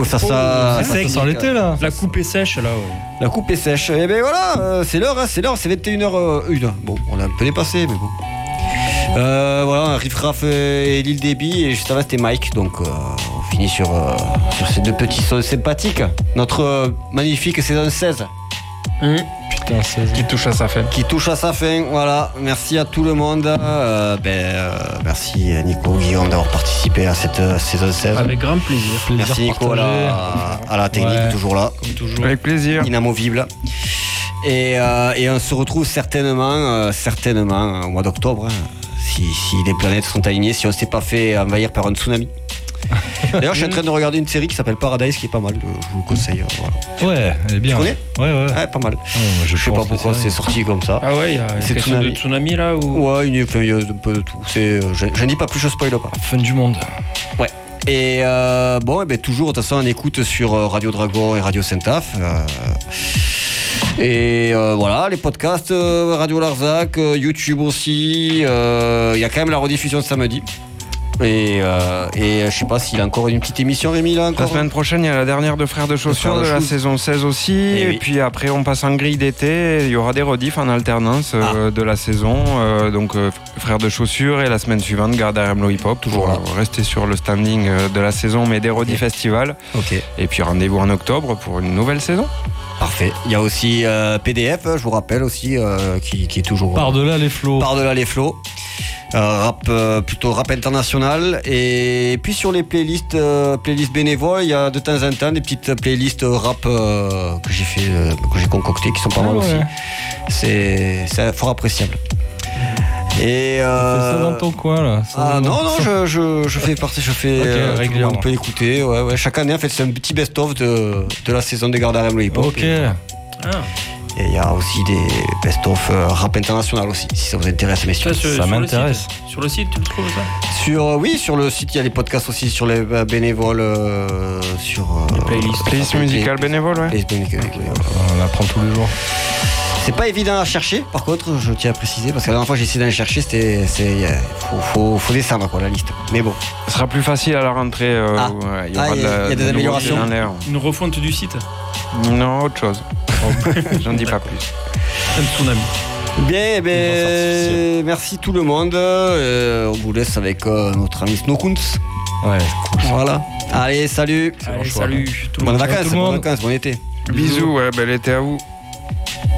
ça sent l'été là. La coupe est sèche là. Ouais. La coupe est sèche. Et ben voilà, c'est l'heure, c'est 21h01. Bon, on a un peu dépassé, mais bon. Voilà, Riff Raff et Lil Déby, et juste avant c'était Mike, donc on finit sur ces deux petits sons sympathiques. Notre magnifique saison 16. Putain, 16. Qui touche à sa fin. Qui touche à sa fin, voilà. Merci à tout le monde. Merci Nico, Guillaume d'avoir participé à cette saison 16. Avec grand plaisir. Merci Nico à la technique, toujours là. Comme toujours. Avec plaisir. Inamovible. Et on se retrouve certainement au mois d'octobre, si les planètes sont alignées, si on ne s'est pas fait envahir par un tsunami. D'ailleurs, je suis en train de regarder une série qui s'appelle Paradise, qui est pas mal, je vous le conseille. Voilà. Ouais, elle est bien. Tu connais ? Ouais, pas mal. Je sais pas pourquoi c'est sorti comme ça. Ah ouais, il y a une question de tsunami là ou... Ouais, il y a un peu de tout. Je dis pas plus, je spoil pas. Fin du monde. Ouais. Et toujours, de toute façon, on écoute sur Radio Dragon et Radio Saint-Af. Voilà, les podcasts, Radio Larzac, YouTube aussi. Il y a quand même la rediffusion de samedi. Et je sais pas s'il a encore une petite émission, Rémi, là encore. La semaine prochaine, il y a la dernière de Frères de Chaussures de la saison 16 aussi. Et puis après, on passe en grille d'été. Il y aura des rediffs en alternance de la saison. Donc Frères de Chaussures, et la semaine suivante, Garde Remlo Hip Hop. Toujours rester sur le standing de la saison, mais des rediffs festivals. Ok. Et puis rendez-vous en octobre pour une nouvelle saison. Parfait. Il y a aussi PDF, je vous rappelle aussi, qui est toujours... Par-delà les flots. Par-delà les flots. Plutôt rap international. Et puis sur les playlists bénévoles, il y a de temps en temps des petites playlists rap que j'ai concoctées, qui sont pas mal aussi. C'est fort appréciable. Et tu fais ça dans ton coin là. Non, je fais partie, régulièrement. On peut écouter. Ouais. Chaque année, en fait, c'est un petit best-of de la saison des Gardes Remlo Hip Hop. Ok. Et il y a aussi des best-of rap international aussi, si ça vous intéresse, messieurs. Ça m'intéresse. Sur le site, tu le trouves ça ? Oui, sur le site, il y a les podcasts aussi sur les bénévoles, sur les playlists musicales bénévoles, ouais. On apprend tous les jours. C'est pas évident à chercher, par contre, je tiens à préciser, parce que la dernière fois que j'ai essayé d'en chercher, faut descendre la liste. Mais bon. Ce sera plus facile à la rentrée. Il y a des améliorations. Une refonte du site ? Non, autre chose. J'en dis pas plus. Un tsunami. Bien, merci tout le monde. On vous laisse avec notre ami Snowkunz. Ouais, cool. Voilà. Allez, salut. Allez, salut. Bonnes vacances, bon été. Bisous, bel été à vous.